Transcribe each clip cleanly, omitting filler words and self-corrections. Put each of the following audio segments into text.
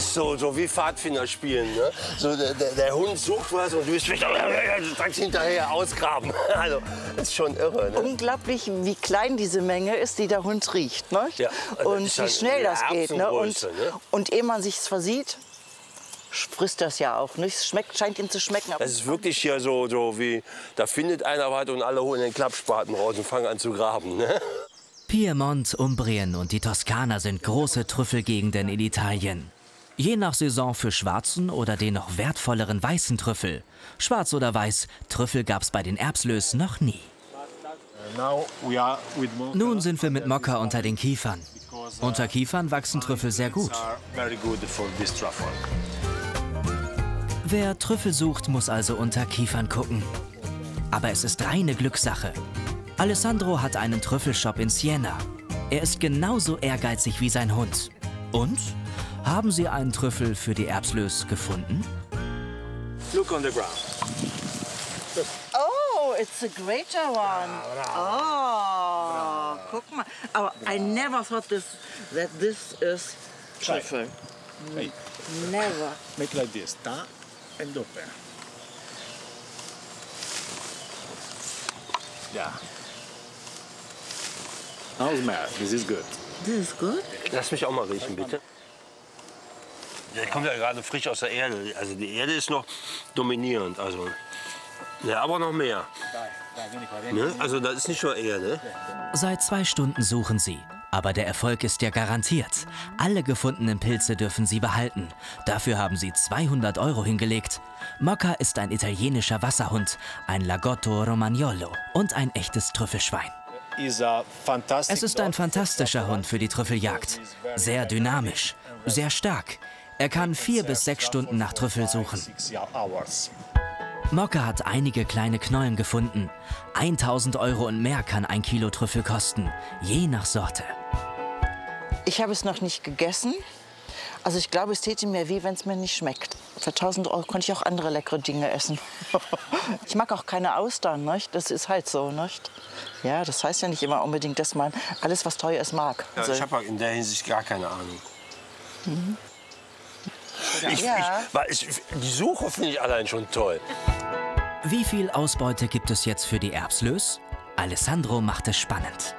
ist so wie Pfadfinder spielen. Ne? So, der Hund sucht was und du bist direkt hinterher ausgraben. Also, das ist schon irre. Ne? Unglaublich, wie klein diese Menge ist, die der Hund riecht. Ne? Ja, und wie schnell das geht. Ne? Ne? Und ehe man sich versieht, frisst das ja auch. Ne? Es scheint ihm zu schmecken. Das ist wirklich hier so wie, da findet einer was und alle holen den Klappspaten raus und fangen an zu graben. Ne? Piemont, Umbrien und die Toskana sind große Trüffelgegenden in Italien. Je nach Saison für schwarzen oder den noch wertvolleren weißen Trüffel. Schwarz oder weiß, Trüffel gab's bei den Erbslös noch nie. Nun sind wir mit Mokka unter den Kiefern. Unter Kiefern wachsen Trüffel sehr gut. Wer Trüffel sucht, muss also unter Kiefern gucken. Aber es ist reine Glückssache. Alessandro hat einen Trüffelshop in Siena. Er ist genauso ehrgeizig wie sein Hund. Und? Haben Sie einen Trüffel für die Erbslös gefunden? Look on the ground. Oh, it's a greater one. Oh, guck mal. Aber I never thought that this is Trüffel. Hey. Never. Make like this, ta and open. Yeah. Now smell. This is good. This is good? Lass mich auch mal riechen, bitte. Der kommt ja gerade frisch aus der Erde. Also die Erde ist noch dominierend. Also, ja, aber noch mehr. Ne? Also das ist nicht nur Erde. Seit 2 Stunden suchen sie. Aber der Erfolg ist ja garantiert. Alle gefundenen Pilze dürfen sie behalten. Dafür haben sie 200 € hingelegt. Mokka ist ein italienischer Wasserhund, ein Lagotto Romagnolo und ein echtes Trüffelschwein. Es ist ein fantastischer Hund für die Trüffeljagd. Sehr dynamisch, sehr stark. Er kann 4 bis 6 Stunden nach Trüffel suchen. Mokka hat einige kleine Knollen gefunden. 1000 € und mehr kann 1 Kilo Trüffel kosten, je nach Sorte. Ich habe es noch nicht gegessen. Also ich glaube, es täte mir weh, wenn es mir nicht schmeckt. Für 1000 € konnte ich auch andere leckere Dinge essen. Ich mag auch keine Austern, nicht? Das ist halt so, nicht? Ja, das heißt ja nicht immer unbedingt, dass man alles, was teuer ist, mag. Ja, ich habe in der Hinsicht gar keine Ahnung. Mhm. Die Suche finde ich allein schon toll. Wie viel Ausbeute gibt es jetzt für die Erbslös? Alessandro macht es spannend.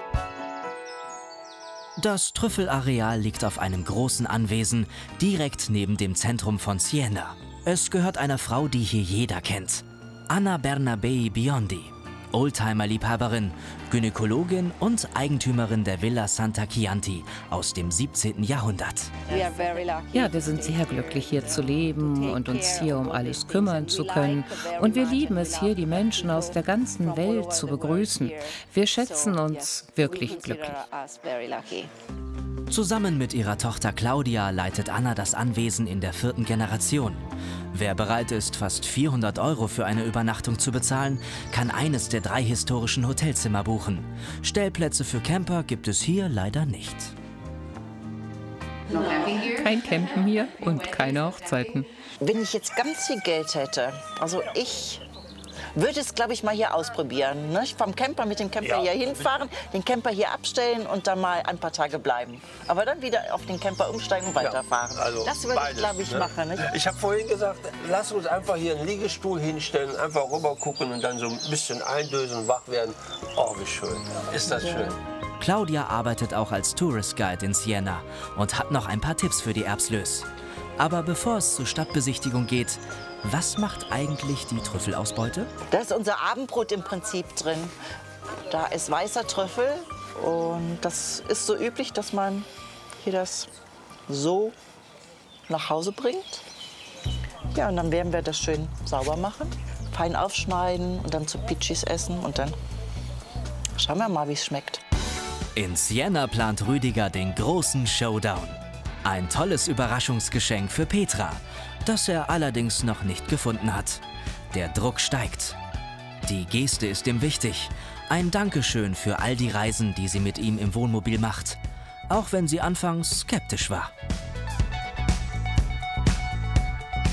Das Trüffelareal liegt auf einem großen Anwesen, direkt neben dem Zentrum von Siena. Es gehört einer Frau, die hier jeder kennt. Anna Bernabei Biondi. Oldtimer-Liebhaberin, Gynäkologin und Eigentümerin der Villa Santa Chianti aus dem 17. Jahrhundert. Ja, wir sind sehr glücklich, hier zu leben und uns hier um alles kümmern zu können. Und wir lieben es, hier die Menschen aus der ganzen Welt zu begrüßen. Wir schätzen uns wirklich glücklich. Zusammen mit ihrer Tochter Claudia leitet Anna das Anwesen in der 4. Generation. Wer bereit ist, fast 400 € für eine Übernachtung zu bezahlen, kann eines der 3 historischen Hotelzimmer buchen. Stellplätze für Camper gibt es hier leider nicht. Kein Campen hier und keine Hochzeiten. Wenn ich jetzt ganz viel Geld hätte, also ich würde es, glaube ich, mal hier ausprobieren. Ne? Vom Camper mit dem Camper hier hinfahren, den Camper hier abstellen und dann mal ein paar Tage bleiben. Aber dann wieder auf den Camper umsteigen und weiterfahren. Ja, also das würde ich, glaube ich, machen. Nicht? Ich habe vorhin gesagt, lass uns einfach hier einen Liegestuhl hinstellen, einfach rüber gucken und dann so ein bisschen eindösen, wach werden. Oh, wie schön. Ist das schön. Claudia arbeitet auch als Tourist Guide in Siena und hat noch ein paar Tipps für die Erbslös. Aber bevor es zur Stadtbesichtigung geht, was macht eigentlich die Trüffelausbeute? Da ist unser Abendbrot im Prinzip drin. Da ist weißer Trüffel und das ist so üblich, dass man hier das so nach Hause bringt. Ja, und dann werden wir das schön sauber machen, fein aufschneiden und dann zu Pitschis essen und dann schauen wir mal, wie es schmeckt. In Siena plant Rüdiger den großen Showdown. Ein tolles Überraschungsgeschenk für Petra, das er allerdings noch nicht gefunden hat. Der Druck steigt. Die Geste ist ihm wichtig. Ein Dankeschön für all die Reisen, die sie mit ihm im Wohnmobil macht. Auch wenn sie anfangs skeptisch war.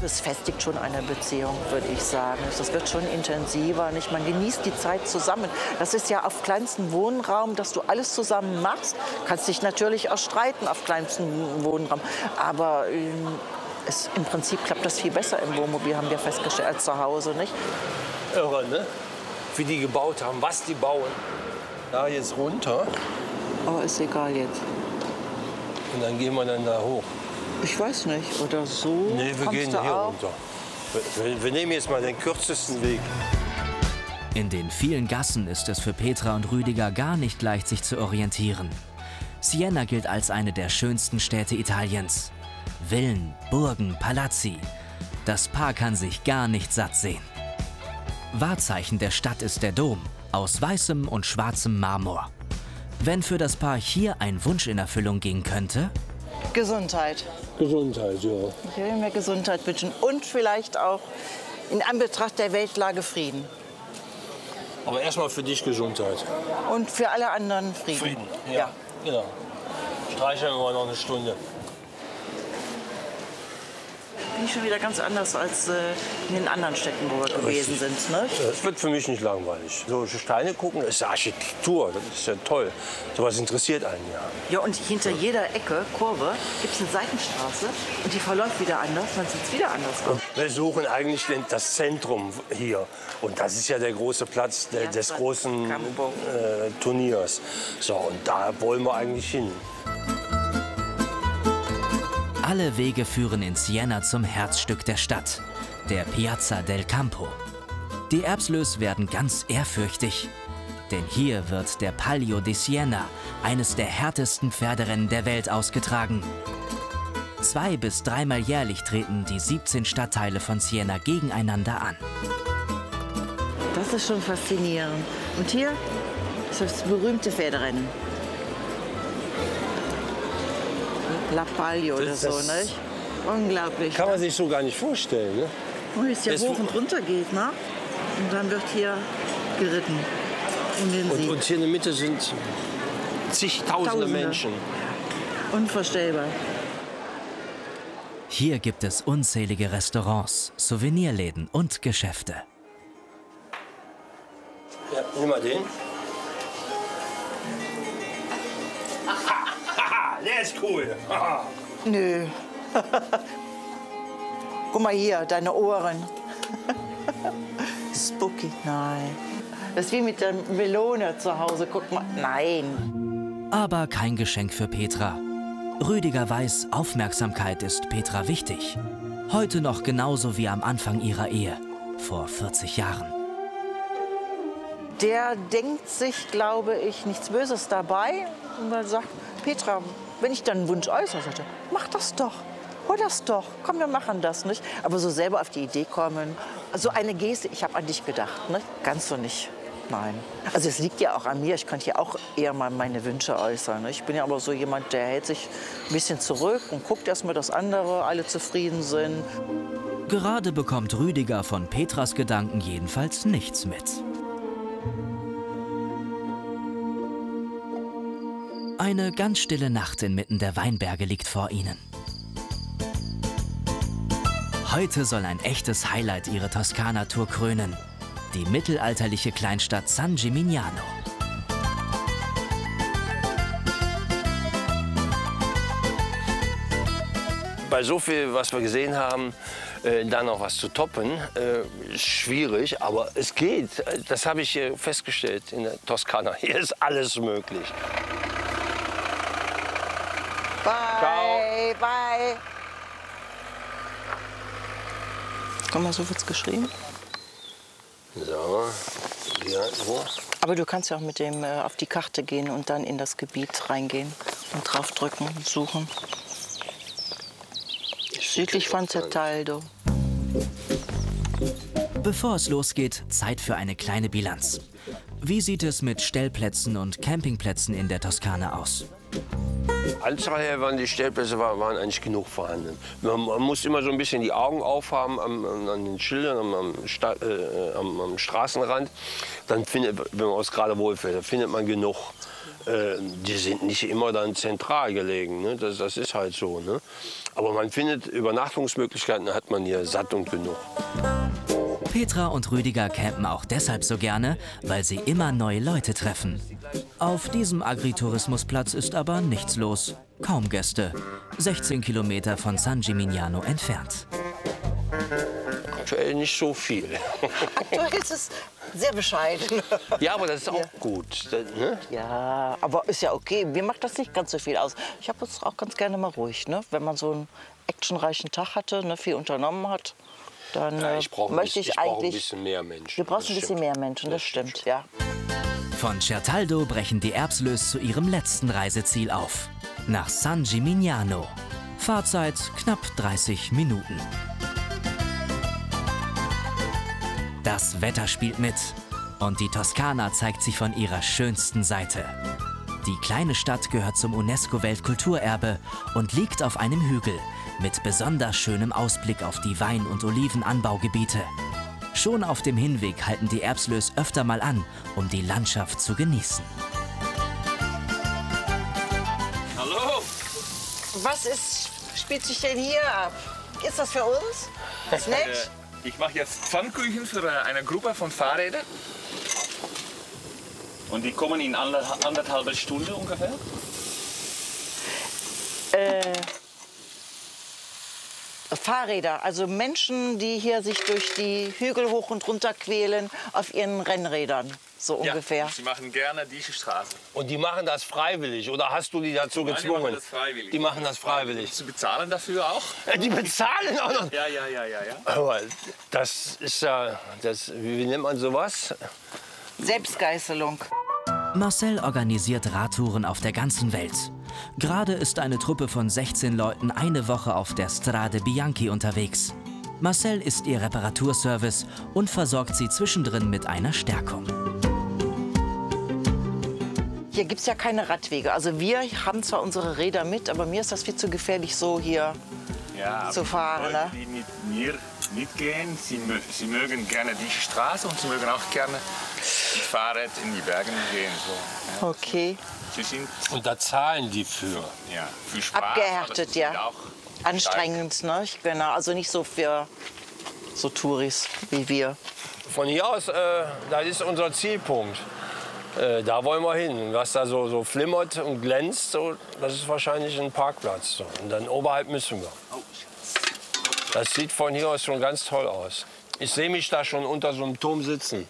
Es festigt schon eine Beziehung, würde ich sagen. Das wird schon intensiver. Nicht? Man genießt die Zeit zusammen. Das ist ja auf kleinstem Wohnraum, dass du alles zusammen machst. Kannst dich natürlich auch streiten auf kleinstem Wohnraum. Aber im Prinzip klappt das viel besser im Wohnmobil, haben wir festgestellt, als zu Hause. Nicht? Irre, ne? Wie die gebaut haben, was die bauen. Da jetzt runter Aber ist egal jetzt. und dann gehen wir dann da hoch. Ich weiß nicht. Oder so. Nee, wir Kommst gehen du hier auch? runter. Wir nehmen jetzt mal den kürzesten Weg. In den vielen Gassen ist es für Petra und Rüdiger gar nicht leicht, sich zu orientieren. Siena gilt als eine der schönsten Städte Italiens. Villen, Burgen, Palazzi. Das Paar kann sich gar nicht satt sehen. Wahrzeichen der Stadt ist der Dom, aus weißem und schwarzem Marmor. Wenn für das Paar hier ein Wunsch in Erfüllung gehen könnte? Gesundheit. Gesundheit, ja. Ich will mir Gesundheit wünschen. Und vielleicht auch in Anbetracht der Weltlage Frieden. Aber erstmal für dich Gesundheit. Und für alle anderen Frieden. Frieden, ja. Genau. Streicheln wir noch eine Stunde. Bin ich schon wieder ganz anders als in den anderen Städten, wo wir gewesen sind. Ne? Das wird für mich nicht langweilig. So Steine gucken, das ist Architektur, das ist ja toll. Sowas interessiert einen ja. Ja, und hinter jeder Ecke, Kurve, gibt es eine Seitenstraße und die verläuft wieder anders, dann sieht es wieder anders aus. Wir suchen eigentlich das Zentrum hier. Und das ist ja der große Platz des großen Turniers. So, und da wollen wir eigentlich hin. Alle Wege führen in Siena zum Herzstück der Stadt, der Piazza del Campo. Die Erbslös werden ganz ehrfürchtig, denn hier wird der Palio di Siena, eines der härtesten Pferderennen der Welt, ausgetragen. 2- bis 3-mal jährlich treten die 17 Stadtteile von Siena gegeneinander an. Das ist schon faszinierend. Und hier ist das berühmte Pferderennen. La Palio oder so, ne? Unglaublich. Kann man sich so gar nicht vorstellen, ne? Wo es ja hoch und runter geht, ne? Und dann wird hier geritten. In den See. Und hier in der Mitte sind zigtausende Menschen. Unvorstellbar. Hier gibt es unzählige Restaurants, Souvenirläden und Geschäfte. Ja, nimm mal den. Der ist cool. Nö. Guck mal hier, deine Ohren. Spooky, nein. Das ist wie mit der Melone zu Hause. Guck mal, nein. Aber kein Geschenk für Petra. Rüdiger weiß, Aufmerksamkeit ist Petra wichtig. Heute noch genauso wie am Anfang ihrer Ehe, vor 40 Jahren. Der denkt sich, glaube ich, nichts Böses dabei. Und man sagt, Petra, wenn ich dann einen Wunsch äußere, sagt er, mach das doch. Hol das doch. Komm, wir machen das, nicht? Aber so selber auf die Idee kommen, so eine Geste, ich habe an dich gedacht, ne? Ganz so nicht. Nein. Also es liegt ja auch an mir. Ich könnte ja auch eher mal meine Wünsche äußern. Ne? Ich bin ja aber so jemand, der hält sich ein bisschen zurück und guckt erst mal, dass andere alle zufrieden sind. Gerade bekommt Rüdiger von Petras Gedanken jedenfalls nichts mit. Eine ganz stille Nacht inmitten der Weinberge liegt vor ihnen. Heute soll ein echtes Highlight ihre Toskana-Tour krönen. Die mittelalterliche Kleinstadt San Gimignano. Bei so viel, was wir gesehen haben, da noch was zu toppen, schwierig, aber es geht. Das habe ich festgestellt in der Toskana. Hier ist alles möglich. Bye, Ciao. bye. Guck mal, so wird's geschrieben. So, ja, wo? Aber du kannst ja auch mit dem auf die Karte gehen und dann in das Gebiet reingehen und draufdrücken und suchen. Südlich von Certaldo. Bevor es losgeht, Zeit für eine kleine Bilanz. Wie sieht es mit Stellplätzen und Campingplätzen in der Toskana aus? Anzahl her waren die Stellplätze waren eigentlich genug vorhanden. Man muss immer so ein bisschen die Augen aufhaben an den Schildern, am Straßenrand. Dann findet, wenn man es gerade wohlfühlt, dann findet man genug. Die sind nicht immer dann zentral gelegen, ne? Das ist halt so. Ne? Aber man findet Übernachtungsmöglichkeiten, hat man hier satt und genug. Petra und Rüdiger campen auch deshalb so gerne, weil sie immer neue Leute treffen. Auf diesem Agritourismusplatz ist aber nichts los. Kaum Gäste. 16 Kilometer von San Gimignano entfernt. Aktuell nicht so viel. Aktuell ist es sehr bescheiden. Ja, aber das ist auch gut. Ne? Ja, aber ist ja okay. Mir macht das nicht ganz so viel aus. Ich habe es auch ganz gerne mal ruhig, ne? Wenn man so einen actionreichen Tag hatte, ne? Viel unternommen hat, dann möchte ich eigentlich... ein bisschen mehr Menschen. Du brauchst ein bisschen mehr Menschen, das stimmt, ja. Von Certaldo brechen die Erbslös zu ihrem letzten Reiseziel auf. Nach San Gimignano. Fahrzeit knapp 30 Minuten. Das Wetter spielt mit und die Toskana zeigt sich von ihrer schönsten Seite. Die kleine Stadt gehört zum UNESCO-Weltkulturerbe und liegt auf einem Hügel mit besonders schönem Ausblick auf die Wein- und Olivenanbaugebiete. Schon auf dem Hinweg halten die Erbslös öfter mal an, um die Landschaft zu genießen. Hallo! Was spielt sich denn hier ab? Ist das für uns? Snacks? Ich mache jetzt Pfannkuchen für eine Gruppe von Fahrrädern. Und die kommen in anderthalb Stunden ungefähr. Fahrräder, also Menschen, die hier sich durch die Hügel hoch und runter quälen auf ihren Rennrädern, so ungefähr. Ja, sie machen gerne diese Straße. Und die machen das freiwillig, oder hast du die dazu gezwungen? Die machen das freiwillig. Die machen das freiwillig. Sie bezahlen dafür auch? Die bezahlen auch noch? Ja. Aber das ist ja, wie nennt man sowas? Selbstgeißelung. Marcel organisiert Radtouren auf der ganzen Welt. Gerade ist eine Truppe von 16 Leuten eine Woche auf der Strade Bianchi unterwegs. Marcel ist ihr Reparaturservice und versorgt sie zwischendrin mit einer Stärkung. Hier gibt es ja keine Radwege. Also wir haben zwar unsere Räder mit, aber mir ist das viel zu gefährlich, so hier zu fahren. Leute, die mit mir mitgehen, sie mögen gerne diese Straße und sie mögen auch gerne mit Fahrrad in die Berge gehen. So. Ja. Okay. Und da zahlen die für? Ja, für Spaß. Abgehärtet, ja. Anstrengend, ne? Genau, also nicht so für so Touris wie wir. Von hier aus, das ist unser Zielpunkt. Da wollen wir hin. Was da so flimmert und glänzt, so, das ist wahrscheinlich ein Parkplatz. So. Und dann oberhalb müssen wir. Das sieht von hier aus schon ganz toll aus. Ich sehe mich da schon unter so einem Turm sitzen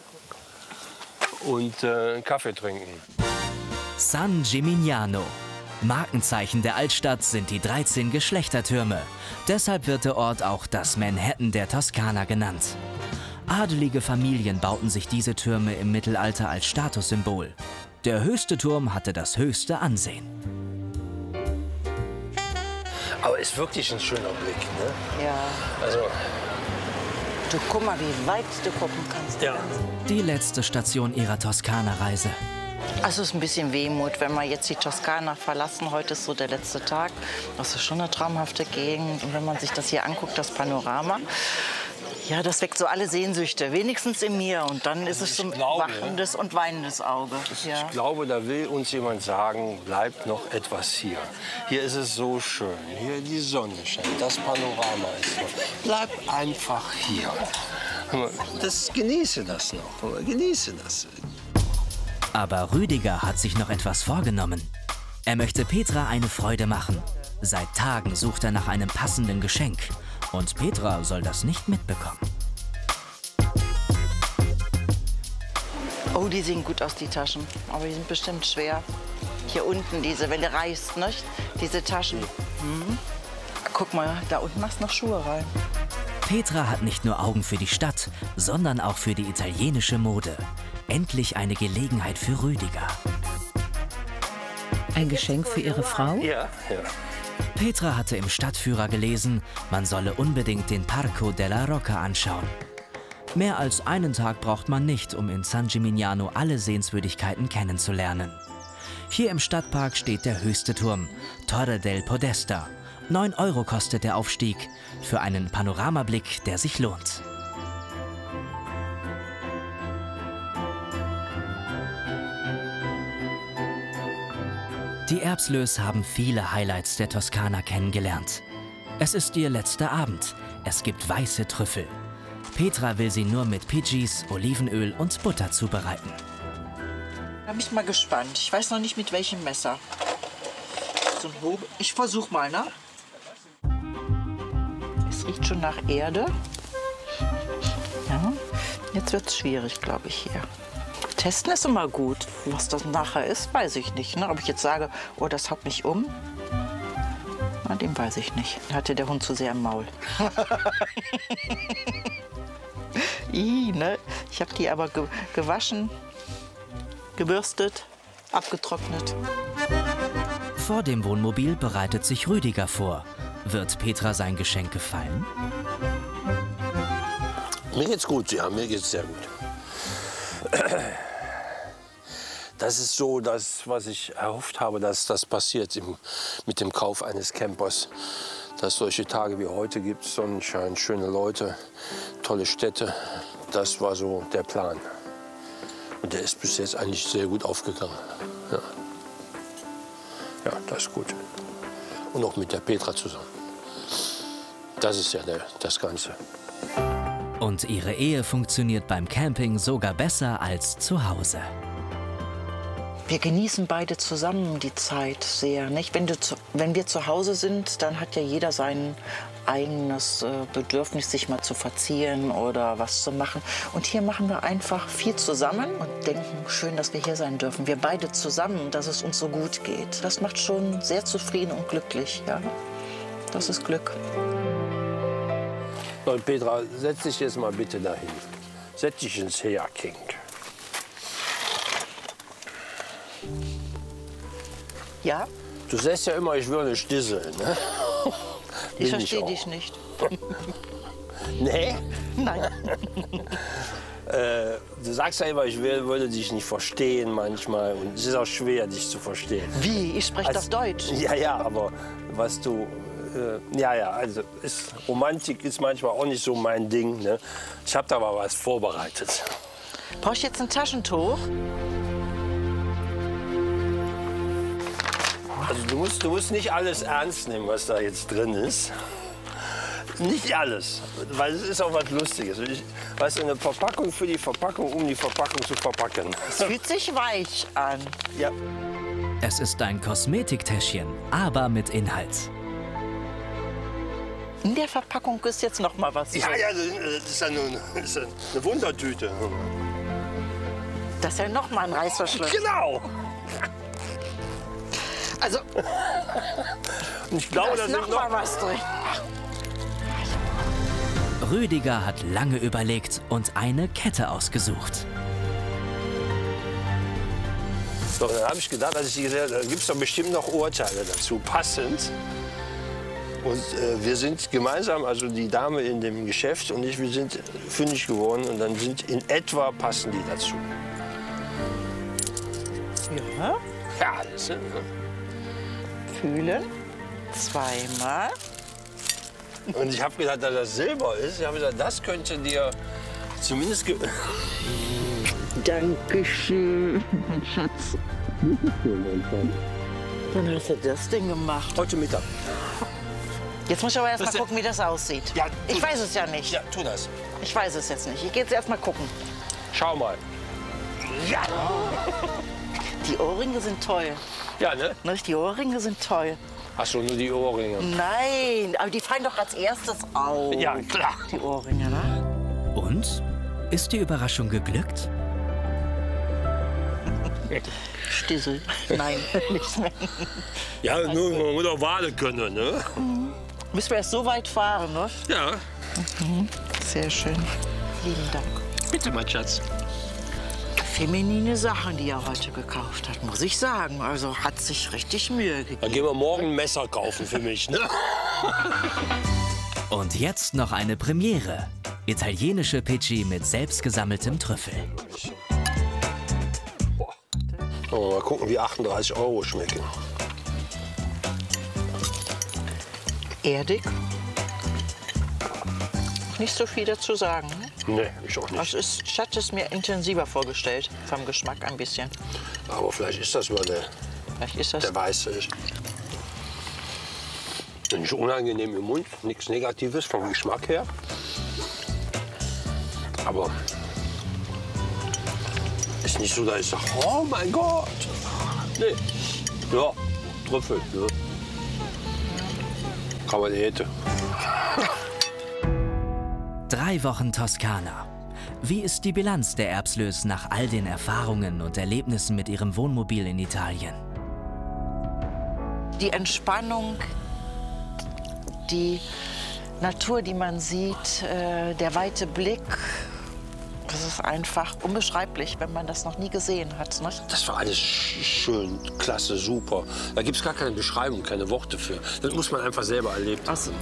und einen Kaffee trinken. San Gimignano. Markenzeichen der Altstadt sind die 13 Geschlechtertürme. Deshalb wird der Ort auch das Manhattan der Toskana genannt. Adelige Familien bauten sich diese Türme im Mittelalter als Statussymbol. Der höchste Turm hatte das höchste Ansehen. Aber ist wirklich ein schöner Blick, ne? Ja. Also, Du guck mal, wie weit du gucken kannst. ja. Die letzte Station ihrer Toskana-Reise. Also es ist ein bisschen Wehmut, wenn wir jetzt die Toskana verlassen. Heute ist so der letzte Tag. Das ist schon eine traumhafte Gegend. Und wenn man sich das hier anguckt, das Panorama, ja, das weckt so alle Sehnsüchte, wenigstens in mir. Und dann ist es so ein wachendes und weinendes Auge. Ja. Ich glaube, da will uns jemand sagen, bleibt noch etwas hier. Hier ist es so schön. Hier die Sonne scheint, das Panorama ist noch. Bleib einfach hier. Genieße das noch. Genieße das. Aber Rüdiger hat sich noch etwas vorgenommen. Er möchte Petra eine Freude machen. Seit Tagen sucht er nach einem passenden Geschenk. Und Petra soll das nicht mitbekommen. Oh, die sehen gut aus, die Taschen. Aber die sind bestimmt schwer. Hier unten diese, wenn du reißt, nicht? Diese Taschen. Guck mal, da unten machst du noch Schuhe rein. Petra hat nicht nur Augen für die Stadt, sondern auch für die italienische Mode. Endlich eine Gelegenheit für Rüdiger. Ein Geschenk für ihre Frau? Ja. Petra hatte im Stadtführer gelesen, man solle unbedingt den Parco della Rocca anschauen. Mehr als einen Tag braucht man nicht, um in San Gimignano alle Sehenswürdigkeiten kennenzulernen. Hier im Stadtpark steht der höchste Turm, Torre del Podesta. 9 € kostet der Aufstieg, für einen Panoramablick, der sich lohnt. Die Erbslös haben viele Highlights der Toskana kennengelernt. Es ist ihr letzter Abend. Es gibt weiße Trüffel. Petra will sie nur mit Pidgeys, Olivenöl und Butter zubereiten. Da bin ich mal gespannt. Ich weiß noch nicht, mit welchem Messer. So ein Hobel. Ich versuch mal, ne? Es riecht schon nach Erde. Ja. Jetzt wird's schwierig, glaube ich, hier. Testen ist immer gut. Was das nachher ist, weiß ich nicht. Ne? Ob ich jetzt sage, oh, das haut mich um, na, dem weiß ich nicht. Hatte der Hund zu sehr im Maul. Ne? Ich habe die aber gewaschen, gebürstet, abgetrocknet. Vor dem Wohnmobil bereitet sich Rüdiger vor. Wird Petra sein Geschenk gefallen? Mir geht's gut, ja, mir geht's sehr gut. Das ist so das, was ich erhofft habe, dass das passiert mit dem Kauf eines Campers. Dass es solche Tage wie heute gibt, Sonnenschein, schöne Leute, tolle Städte. Das war so der Plan. Und der ist bis jetzt eigentlich sehr gut aufgegangen. Ja, ja, das ist gut. Und auch mit der Petra zusammen. Das ist ja das Ganze. Und ihre Ehe funktioniert beim Camping sogar besser als zu Hause. Wir genießen beide zusammen die Zeit sehr. Nicht? Wenn wir zu Hause sind, dann hat ja jeder sein eigenes Bedürfnis, sich mal zu verziehen oder was zu machen. Und hier machen wir einfach viel zusammen und denken, schön, dass wir hier sein dürfen. Wir beide zusammen, dass es uns so gut geht. Das macht schon sehr zufrieden und glücklich. Ja? Das ist Glück. So, Petra, setz dich jetzt mal bitte dahin. Setz dich ins Heerking. Ja? Du sagst ja immer, ich würde stisseln. Ne? Ich verstehe dich nicht. Nee? Nein. Du sagst ja immer, ich würde dich nicht verstehen manchmal. Und es ist auch schwer, dich zu verstehen. Wie? Ich spreche doch Deutsch. Ja, ja, aber was du... also Romantik ist manchmal auch nicht so mein Ding. Ne? Ich habe da aber was vorbereitet. Brauche ich jetzt ein Taschentuch? Also du musst nicht alles ernst nehmen, was da jetzt drin ist. Nicht alles, weil es ist auch was Lustiges. Weißt du, eine Verpackung für die Verpackung, um die Verpackung zu verpacken. Es fühlt sich weich an. Ja. Es ist ein Kosmetiktäschchen, aber mit Inhalt. In der Verpackung ist jetzt noch mal was. Ja, das ist ja eine Wundertüte. Das ist ja noch mal ein Reißverschluss. Genau. Also, Und ich glaube, da ist noch mal was drin. Rüdiger hat lange überlegt und eine Kette ausgesucht. So, dann habe ich gedacht, als ich die gesehen habe, da gibt es doch bestimmt noch Urteile dazu, passend. Und wir sind gemeinsam, also die Dame in dem Geschäft und ich, wir sind fündig geworden und dann sind in etwa passen die dazu. Ja. Ja, das ist, Fühlen. Zweimal. Und ich habe gedacht, dass das Silber ist. Ich habe gesagt, das könnte dir zumindest... Dankeschön, mein Schatz. Dann hast du das Ding gemacht. Heute Mittag. Jetzt muss ich aber erst mal gucken, wie das aussieht. Ja, ich weiß es ja nicht. Ja, tu das. Ich weiß es jetzt nicht. Ich gehe jetzt erst mal gucken. Schau mal. Ja! Die Ohrringe sind toll. Ja, ne? Nicht? Die Ohrringe sind toll. Hast du nur die Ohrringe? Nein, aber die fallen doch als erstes auf. Ja, klar. Die Ohrringe, ne? Und? Ist die Überraschung geglückt? Stissel. Nein, nichts mehr. Ja, nur man muss auch warten können, ne? Müssen wir erst so weit fahren, ne? Ja. Sehr schön. Vielen Dank. Bitte, mein Schatz. Feminine Sachen, die er heute gekauft hat, muss ich sagen. Also hat sich richtig Mühe gegeben. Dann gehen wir morgen ein Messer kaufen für mich, ne? Und jetzt noch eine Premiere. Italienische Pidgey mit selbstgesammeltem Trüffel. Mal gucken, wie 38 € schmecken. Erdig. Nicht so viel dazu sagen. Ne? Nee, ich auch nicht. Ich hatte es mir intensiver vorgestellt, vom Geschmack ein bisschen. Aber vielleicht ist das, weil Vielleicht ist das. der weiße ist. Nicht unangenehm im Mund, nichts Negatives vom Geschmack her. Aber ist nicht so, dass ich sage, oh mein Gott. Nee. Ja, Trüffel. Ja. Kann man eten. 3 Wochen Toskana. Wie ist die Bilanz der Erbslös nach all den Erfahrungen und Erlebnissen mit ihrem Wohnmobil in Italien? Die Entspannung, die Natur, die man sieht, der weite Blick, das ist einfach unbeschreiblich, wenn man das noch nie gesehen hat. Ne? Das war alles schön, klasse, super. Da gibt es gar keine Beschreibung, keine Worte für. Das muss man einfach selber erlebt haben. Also,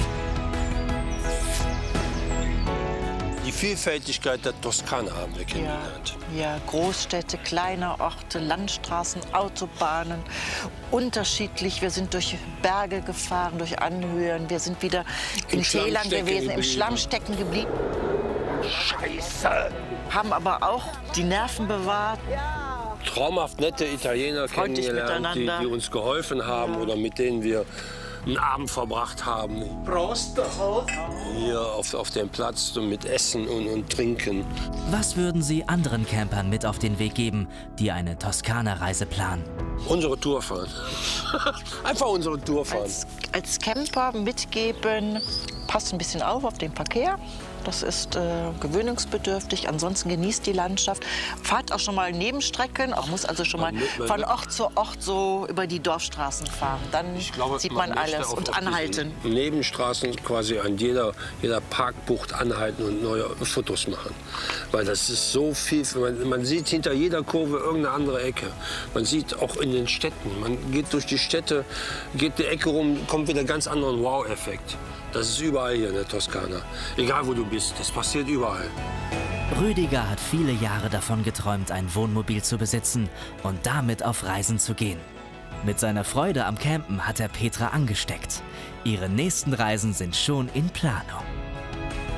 Die Vielfältigkeit der Toskana haben wir kennengelernt. ja, Großstädte, kleine Orte, Landstraßen, Autobahnen, unterschiedlich. Wir sind durch Berge gefahren, durch Anhöhen. Wir sind wieder in Schlamm Tälern stecken gewesen, im geblieben. Schlamm stecken geblieben. Scheiße! Haben aber auch die Nerven bewahrt. Traumhaft nette Italiener Freundlich kennengelernt, die miteinander. uns geholfen haben oder mit denen wir einen Abend verbracht haben. Prost! Hier auf dem Platz mit Essen und Trinken. Was würden Sie anderen Campern mit auf den Weg geben, die eine Toskana-Reise planen? Unsere Tour fahren. Einfach unsere Tour fahren. Als Camper mitgeben, passt ein bisschen auf den Verkehr. Das ist gewöhnungsbedürftig. Ansonsten genießt die Landschaft. Fahrt auch schon mal Nebenstrecken. Auch muss also schon mal von Ort zu Ort so über die Dorfstraßen fahren. Dann sieht man möchte alles auf und diesen anhalten. Nebenstraßen quasi an jeder Parkbucht anhalten und neue Fotos machen. Weil das ist so viel. Man sieht hinter jeder Kurve irgendeine andere Ecke. Man sieht auch in den Städten. Man geht durch die Städte, geht die Ecke rum, kommt wieder ein ganz anderen Wow-Effekt. Das ist überall hier in der Toskana. Egal wo du bist, das passiert überall. Rüdiger hat viele Jahre davon geträumt, ein Wohnmobil zu besitzen und damit auf Reisen zu gehen. Mit seiner Freude am Campen hat er Petra angesteckt. Ihre nächsten Reisen sind schon in Planung.